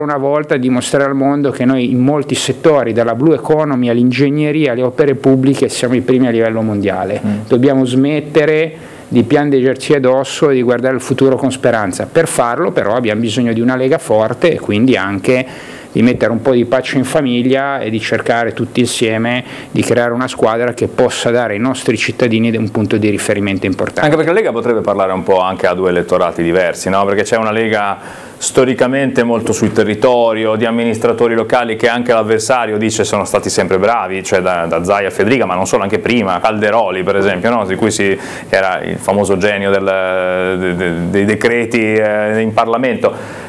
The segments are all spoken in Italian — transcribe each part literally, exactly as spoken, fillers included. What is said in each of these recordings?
una volta dimostrare al mondo che noi in molti settori, dalla blue economy all'ingegneria alle opere pubbliche, siamo i primi a livello mondiale. Mm. Dobbiamo smettere di piangerci addosso e di guardare il futuro con speranza. Per farlo però abbiamo bisogno di una Lega forte e quindi anche di mettere un po' di pace in famiglia e di cercare tutti insieme di creare una squadra che possa dare ai nostri cittadini un punto di riferimento importante. Anche perché la Lega potrebbe parlare un po' anche a due elettorati diversi, no? Perché c'è una Lega storicamente molto sul territorio, di amministratori locali che anche l'avversario dice sono stati sempre bravi, cioè da, da Zaia a Federica, ma non solo, anche prima, Calderoli per esempio, no? Di cui si, era il famoso genio del, de, de, dei decreti eh, in Parlamento.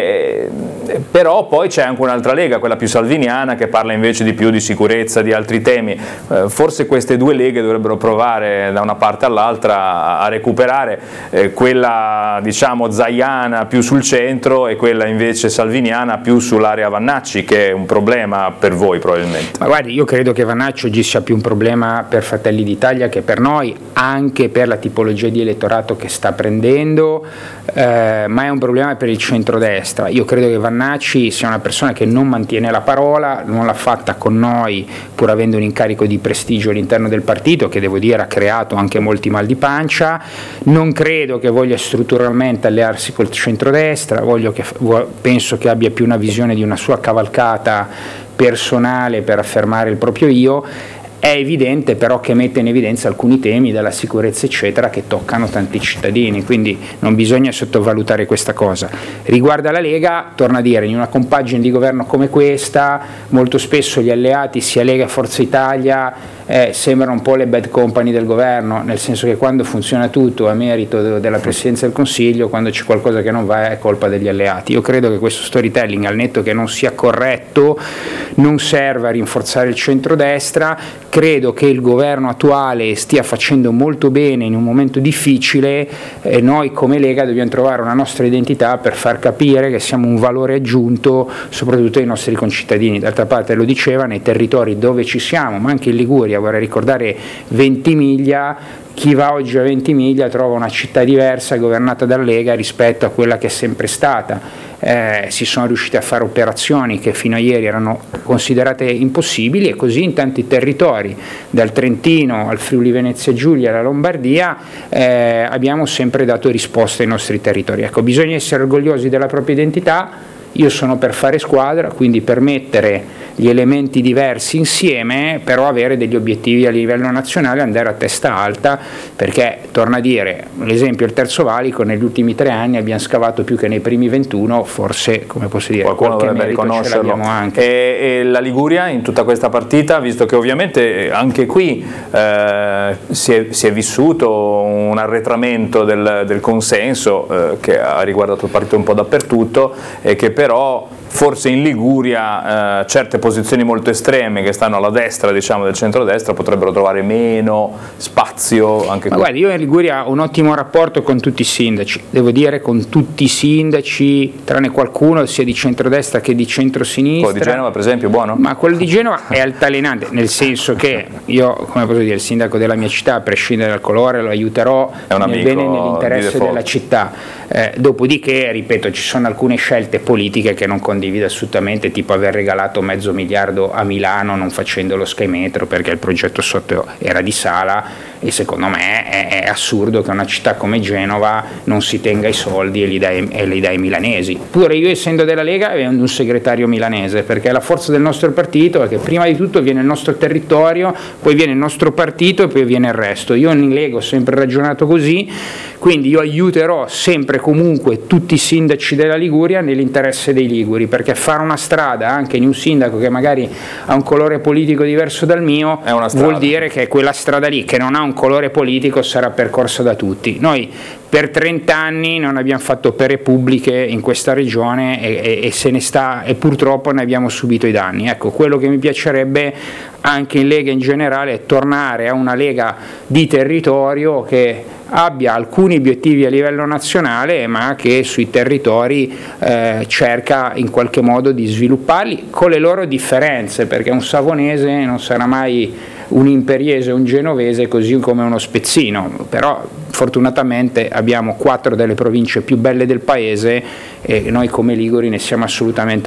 E, però poi c'è anche un'altra Lega, quella più salviniana, che parla invece di più di sicurezza, di altri temi. Eh, forse queste due leghe dovrebbero provare da una parte all'altra a recuperare eh, quella diciamo zaiana più sul centro e quella invece salviniana più sull'area Vannacci, che è un problema per voi probabilmente. Ma guardi, io credo che Vannacci oggi sia più un problema per Fratelli d'Italia che per noi, anche per la tipologia di elettorato che sta prendendo, eh, ma è un problema per il centrodestra. Io credo che Vannacci sia una persona che non mantiene la parola, non l'ha fatta con noi pur avendo un incarico di prestigio all'interno del partito, che devo dire ha creato anche molti mal di pancia. Non credo che voglia strutturalmente allearsi col centrodestra, voglio che, penso che abbia più una visione di una sua cavalcata personale per affermare il proprio io. È evidente però che mette in evidenza alcuni temi della sicurezza eccetera che toccano tanti cittadini, quindi non bisogna sottovalutare questa cosa. Riguardo alla Lega, torno a dire, in una compagine di governo come questa molto spesso gli alleati sia Lega che Forza Italia eh, sembrano un po' le bad company del governo, nel senso che quando funziona tutto a merito della Presidenza del Consiglio, quando c'è qualcosa che non va è colpa degli alleati. Io credo che questo storytelling, al netto che non sia corretto, non serva a rinforzare il centrodestra. Credo che il governo attuale stia facendo molto bene in un momento difficile e noi come Lega dobbiamo trovare una nostra identità per far capire che siamo un valore aggiunto soprattutto ai nostri concittadini. D'altra parte lo diceva, nei territori dove ci siamo, ma anche in Liguria, vorrei ricordare Ventimiglia, chi va oggi a Ventimiglia trova una città diversa governata dalla Lega rispetto a quella che è sempre stata. Eh, si sono riusciti a fare operazioni che fino a ieri erano considerate impossibili e così in tanti territori, dal Trentino al Friuli Venezia Giulia alla Lombardia, eh, abbiamo sempre dato risposte ai nostri territori. Ecco, bisogna essere orgogliosi della propria identità. Io sono per fare squadra, quindi per mettere gli elementi diversi insieme, però avere degli obiettivi a livello nazionale, andare a testa alta, perché, torno a dire, l'esempio il Terzo Valico, negli ultimi tre anni abbiamo scavato più che nei primi ventuno, forse, come posso dire, qualcuno qualche dovrebbe merito riconoscerlo. Ce l'abbiamo anche. E, e la Liguria in tutta questa partita, visto che ovviamente anche qui eh, si, è, si è vissuto un arretramento del, del consenso eh, che ha riguardato il partito un po' dappertutto e che però forse in Liguria eh, certe posizioni molto estreme che stanno alla destra, diciamo, del centrodestra potrebbero trovare meno spazio anche Ma qui. guardi, io in Liguria ho un ottimo rapporto con tutti i sindaci, devo dire con tutti i sindaci, tranne qualcuno sia di centrodestra che di centrosinistra. Quello di Genova per esempio, buono? Ma quello di Genova è altalenante, nel senso che io, come posso dire, il sindaco della mia città, a prescindere dal colore, lo aiuterò nel bene e nell'interesse di della città. Eh, dopodiché, ripeto, ci sono alcune scelte politiche che non condivido assolutamente, tipo aver regalato mezzo miliardo a Milano non facendo lo Sky Metro perché il progetto sotto era di Sala, e secondo me è, è assurdo che una città come Genova non si tenga i soldi e li dai, e li dai ai milanesi. Pure io, essendo della Lega, avendo un segretario milanese, perché la forza del nostro partito è che prima di tutto viene il nostro territorio, poi viene il nostro partito e poi viene il resto. Io in Lega ho sempre ragionato così, quindi io aiuterò sempre comunque tutti i sindaci della Liguria nell'interesse dei liguri, perché fare una strada anche in un sindaco che magari ha un colore politico diverso dal mio vuol dire che quella strada lì, che non ha un colore politico, sarà percorsa da tutti. Noi per trenta anni non abbiamo fatto opere pubbliche in questa regione e, e, e se ne sta, e purtroppo ne abbiamo subito i danni. Ecco, quello che mi piacerebbe anche in Lega in generale è tornare a una Lega di territorio che abbia alcuni obiettivi a livello nazionale, ma che sui territori eh, cerca in qualche modo di svilupparli con le loro differenze, perché un savonese non sarà mai un imperiese o un genovese così come uno spezzino, però fortunatamente abbiamo quattro delle province più belle del paese e noi come liguri ne siamo assolutamente